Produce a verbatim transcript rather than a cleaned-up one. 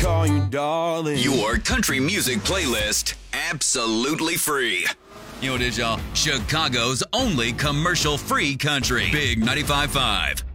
call you darling. Your country music playlist, absolutely free. You know what it is, y'all? Chicago's only commercial-free country. Big ninety-five point five.